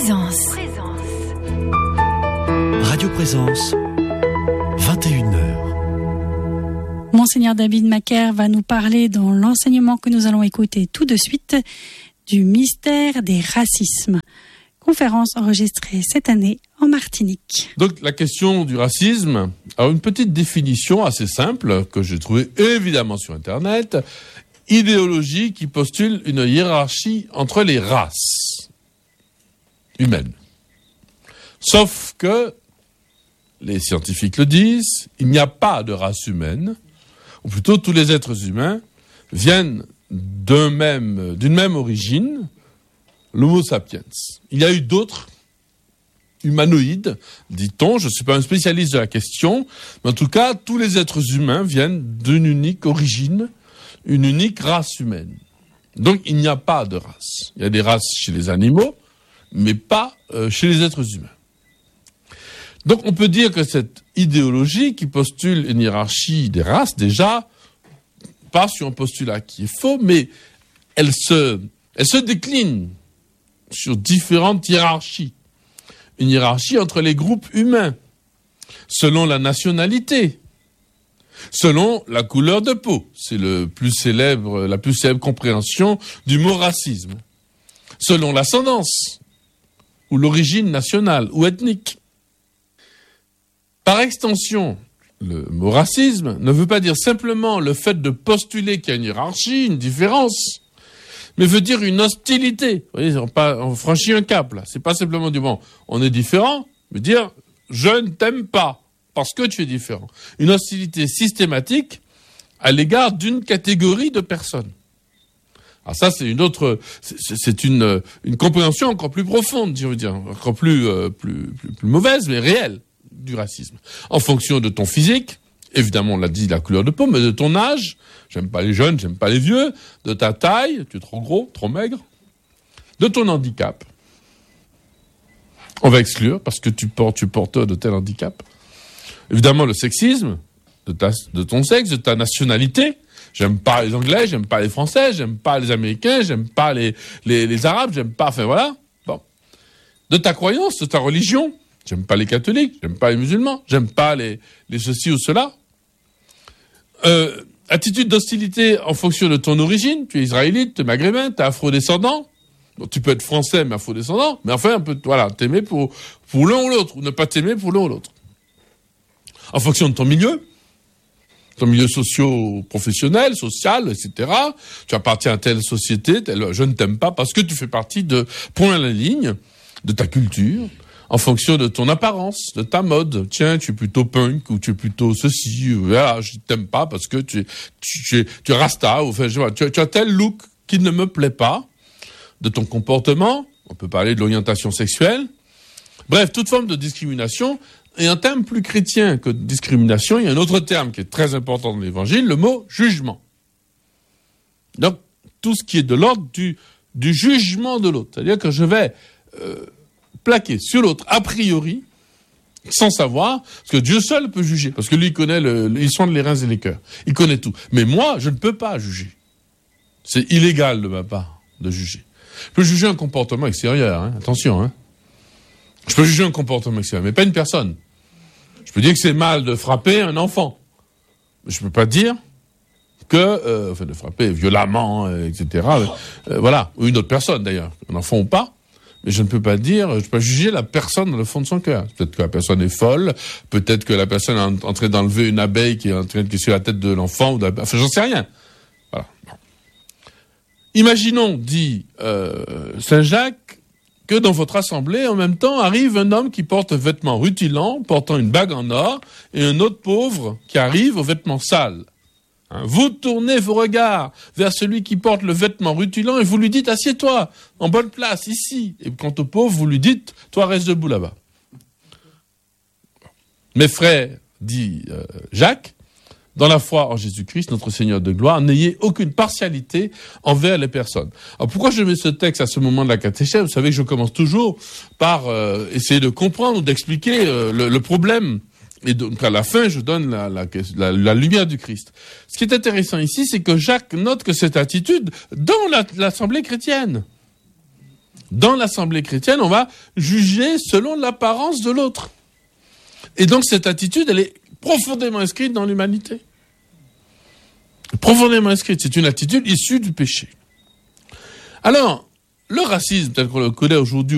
Présence. Radio Présence, 21h. Monseigneur David Macaire va nous parler dans l'enseignement que nous allons écouter tout de suite du mystère des racismes. Conférence enregistrée cette année en Martinique. Donc la question du racisme a une petite définition assez simple que j'ai trouvée évidemment sur Internet. Idéologie qui postule une hiérarchie entre les races humaines. Sauf que, les scientifiques le disent, il n'y a pas de race humaine, ou plutôt tous les êtres humains viennent d'une même origine, l'Homo sapiens. Il y a eu d'autres humanoïdes, dit-on, je ne suis pas un spécialiste de la question, mais en tout cas, tous les êtres humains viennent d'une unique origine, une unique race humaine. Donc, il n'y a pas de race. Il y a des races chez les animaux, mais pas chez les êtres humains. Donc, on peut dire que cette idéologie qui postule une hiérarchie des races, déjà, pas sur un postulat qui est faux, mais elle se décline sur différentes hiérarchies. Une hiérarchie entre les groupes humains, selon la nationalité, selon la couleur de peau. C'est la plus célèbre compréhension du mot racisme. Selon l'ascendance, ou l'origine nationale ou ethnique. Par extension, le mot racisme ne veut pas dire simplement le fait de postuler qu'il y a une hiérarchie, une différence, mais veut dire une hostilité. Vous voyez, on franchit un cap, là. C'est pas simplement dire, bon, on est différent, mais dire, je ne t'aime pas, parce que tu es différent. Une hostilité systématique à l'égard d'une catégorie de personnes. Alors ça, c'est une compréhension encore plus profonde, je veux dire, encore plus mauvaise, mais réelle du racisme. En fonction de ton physique, évidemment, on l'a dit, la couleur de peau, mais de ton âge, j'aime pas les jeunes, j'aime pas les vieux, de ta taille, tu es trop gros, trop maigre, de ton handicap. On va exclure, parce que tu es porteur de tel handicap. Évidemment, le sexisme, de ton sexe, de ta nationalité. J'aime pas les Anglais, j'aime pas les Français, j'aime pas les Américains, j'aime pas les Arabes, j'aime pas, enfin voilà. Bon. De ta croyance, de ta religion. J'aime pas les catholiques, j'aime pas les musulmans, j'aime pas les ceci ou cela. Attitude d'hostilité en fonction de ton origine. Tu es israélite, tu es maghrébin, tu es afrodescendant. Donc, tu peux être français mais afrodescendant, mais enfin, t'aimer pour l'un ou l'autre, ou ne pas t'aimer pour l'un ou l'autre. En fonction de ton milieu socio-professionnel, social, etc. Tu appartiens à telle société, je ne t'aime pas parce que tu fais partie de, point à la ligne, de ta culture, en fonction de ton apparence, de ta mode. Tiens, tu es plutôt punk, ou tu es plutôt ceci, voilà, je ne t'aime pas parce que tu es rasta, ou enfin, tu as tel look qui ne me plaît pas, de ton comportement, on peut parler de l'orientation sexuelle. Bref, toute forme de discrimination. Et un terme plus chrétien que discrimination, il y a un autre terme qui est très important dans l'Évangile, le mot jugement. Donc, tout ce qui est de l'ordre du jugement de l'autre. C'est-à-dire que je vais plaquer sur l'autre a priori, sans savoir, parce que Dieu seul peut juger, parce que lui, il connaît il sonde les reins et les cœurs. Il connaît tout. Mais moi, je ne peux pas juger. C'est illégal de ma part de juger. Je peux juger un comportement extérieur, hein, attention, hein. Je peux juger un comportement extérieur, mais pas une personne. Je peux dire que c'est mal de frapper un enfant. Mais je peux pas dire que, de frapper violemment, etc. Voilà. Ou une autre personne, d'ailleurs. Un enfant ou pas. Mais je ne peux pas dire, je peux pas juger la personne dans le fond de son cœur. Peut-être que la personne est folle. Peut-être que la personne est en train d'enlever une abeille qui est en train de casser la tête de l'enfant. Enfin, j'en sais rien. Voilà. Bon. Imaginons, dit Saint Jacques, que dans votre assemblée, en même temps, arrive un homme qui porte vêtements rutilants, portant une bague en or, et un autre pauvre qui arrive aux vêtements sales. Hein, vous tournez vos regards vers celui qui porte le vêtement rutilant et vous lui dites « Assieds-toi, en bonne place, ici ». Et quant au pauvre, vous lui dites « Toi, reste debout là-bas ». Mes frères, dit Jacques, dans la foi en Jésus-Christ, notre Seigneur de gloire, n'ayez aucune partialité envers les personnes. Alors pourquoi je mets ce texte à ce moment de la catéchèse ? Vous savez que je commence toujours par essayer de comprendre ou d'expliquer le problème. Et donc à la fin, je donne la lumière du Christ. Ce qui est intéressant ici, c'est que Jacques note que cette attitude dans l'assemblée chrétienne. Dans l'Assemblée chrétienne, on va juger selon l'apparence de l'autre. Et donc cette attitude, elle est profondément inscrite dans l'humanité. Profondément inscrite. C'est une attitude issue du péché. Alors, le racisme tel qu'on le connaît aujourd'hui,